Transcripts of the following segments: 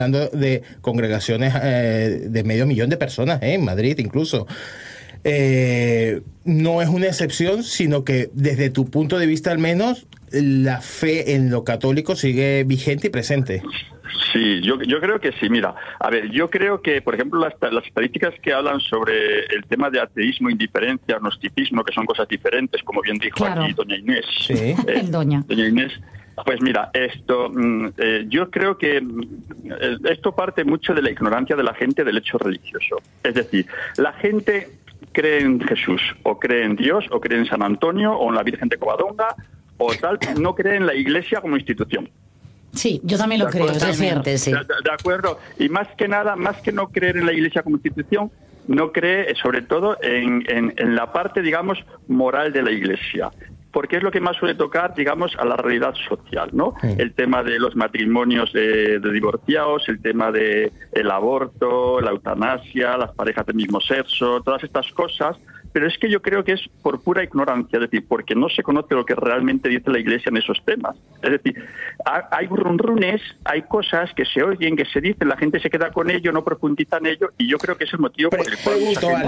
hablando de congregaciones de 500.000 de personas, en Madrid incluso. No es una excepción, sino que desde tu punto de vista al menos, la fe en lo católico sigue vigente y presente. Sí, yo creo que sí. Mira, a ver, yo creo que, por ejemplo, las estadísticas que hablan sobre el tema de ateísmo, indiferencia, gnosticismo, que son cosas diferentes, como bien dijo aquí doña Inés. Sí. Doña Inés. Pues mira, yo creo que esto parte mucho de la ignorancia de la gente del hecho religioso. Es decir, la gente cree en Jesús, o cree en Dios, o cree en San Antonio, o en la Virgen de Covadonga, o tal, no cree en la Iglesia como institución. Sí, yo también lo creo, es decir, sí. De acuerdo, y más que nada, más que no creer en la Iglesia como institución, no cree sobre todo en la parte, digamos, moral de la Iglesia, porque es lo que más suele tocar, digamos, a la realidad social, ¿no? Sí. El tema de los matrimonios de divorciados, el tema de el aborto, la eutanasia, las parejas del mismo sexo, todas estas cosas. Pero es que yo creo que es por pura ignorancia, es decir, porque no se conoce lo que realmente dice la Iglesia en esos temas. Es decir, hay runrunes, hay cosas que se oyen, que se dicen, la gente se queda con ello, no profundiza en ello, y yo creo que es el motivo por el cual...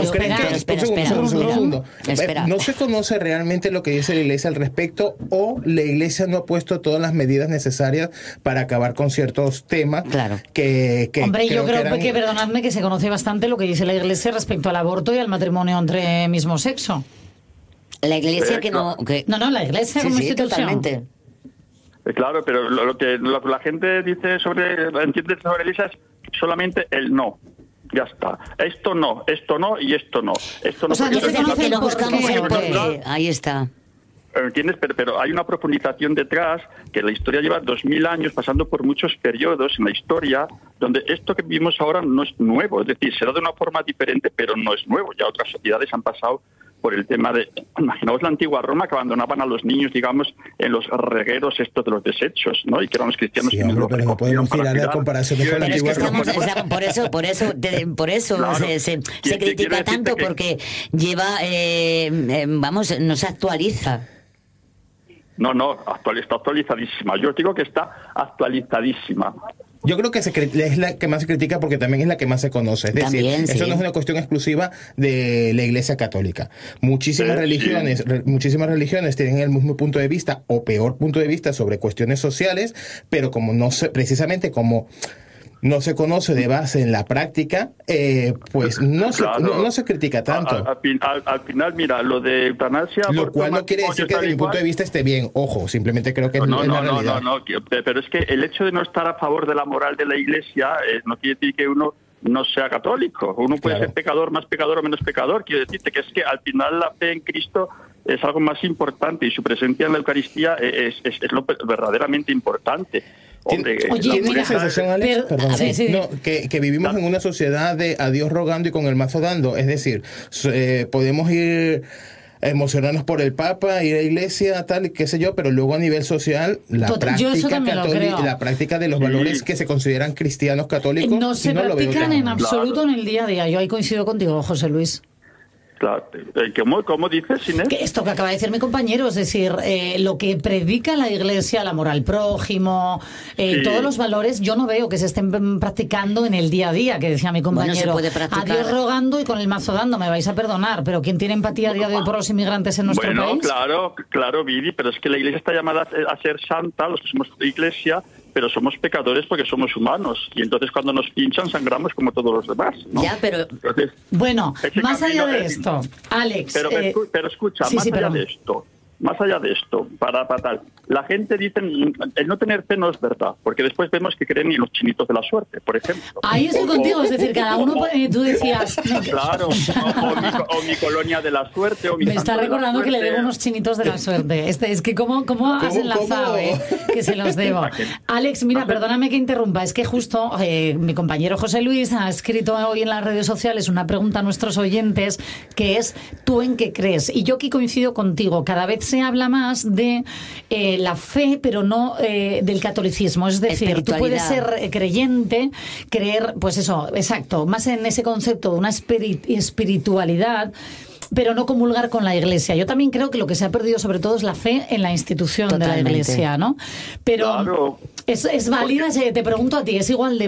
Espera. ¿No se conoce realmente lo que dice la Iglesia al respecto, o la Iglesia no ha puesto todas las medidas necesarias para acabar con ciertos temas? Claro. Hombre, yo creo que perdonadme, que se conoce bastante lo que dice la Iglesia respecto al aborto y al matrimonio entre mismo sexo. La Iglesia No, la Iglesia como institución. Totalmente. Claro, pero lo que la gente dice entiende sobre la Iglesia es solamente el no. Ya está. Esto no y esto no. Esto no. O sea, no se conoce que no buscamos el porqué. Ahí está. ¿Entiendes? Pero hay una profundización detrás, que la historia lleva 2000 años pasando por muchos periodos en la historia, donde esto que vivimos ahora no es nuevo, es decir, será de una forma diferente, pero no es nuevo. Ya otras sociedades han pasado por el tema de, imaginaos la antigua Roma, que abandonaban a los niños, digamos, en los regueros estos de los desechos, ¿no? Y que eran los cristianos que pero no podemos tirar la comparación con la antigua Roma. Por eso claro, se critica tanto, porque lleva, no se actualiza. No, está actualizadísima. Yo os digo que está actualizadísima. Yo creo que es la que más se critica porque también es la que más se conoce. Es decir, eso no es una cuestión exclusiva de la Iglesia Católica. Muchísimas religiones tienen el mismo punto de vista o peor punto de vista sobre cuestiones sociales, pero como no se conoce de base en la práctica, pues no se critica tanto. Al final, mira, lo de eutanasia... Lo cual no quiere decir que desde mi punto de vista esté bien. Ojo, simplemente creo que no, pero es que el hecho de no estar a favor de la moral de la Iglesia no quiere decir que uno no sea católico. Uno puede ser pecador, más pecador o menos pecador. Quiero decirte que es que al final la fe en Cristo es algo más importante, y su presencia en la Eucaristía es lo verdaderamente importante. Hombre, ¿tienes la sensación, Alex? Que vivimos en una sociedad de a Dios rogando y con el mazo dando? Es decir, podemos ir a emocionarnos por el Papa, ir a la iglesia, tal y qué sé yo, pero luego a nivel social, la práctica de los valores que se consideran cristianos católicos no se practican en absoluto en el día a día. Yo ahí coincido contigo, José Luis. Claro. ¿Cómo dices, Inés? Que esto que acaba de decir mi compañero, es decir, lo que predica la Iglesia, la moral prójimo, todos los valores, yo no veo que se estén practicando en el día a día, que decía mi compañero. Bueno, se puede practicar. A Dios rogando y con el mazo dando, me vais a perdonar, pero ¿quién tiene empatía a día de hoy por los inmigrantes en nuestro país? Claro, Vivi, pero es que la Iglesia está llamada a ser santa, los que somos Iglesia, pero somos pecadores porque somos humanos, y entonces cuando nos pinchan sangramos como todos los demás, ¿no? Ya, pero... Entonces, bueno, más allá de esto, Alex... Pero escucha, más allá de esto, para tal, la gente dice, el no tener fe no es verdad, porque después vemos que creen en los chinitos de la suerte, por ejemplo. Ahí estoy contigo, es decir, cada uno, tú decías... Claro, o mi colonia de la suerte, o mi... Me está recordando que le debo unos chinitos de la suerte. Es que ¿cómo has enlazado, que se los debo? Alex, mira, perdóname que interrumpa, es que justo mi compañero José Luis ha escrito hoy en las redes sociales una pregunta a nuestros oyentes, que es, ¿tú en qué crees? Y yo aquí coincido contigo, cada vez se habla más de la fe, pero no del catolicismo. Es decir, tú puedes ser creyente, creer, pues eso, exacto, más en ese concepto de una espiritualidad, pero no comulgar con la Iglesia. Yo también creo que lo que se ha perdido sobre todo es la fe en la institución de la Iglesia, ¿no? Pero Es válida, te pregunto a ti, ¿es igual de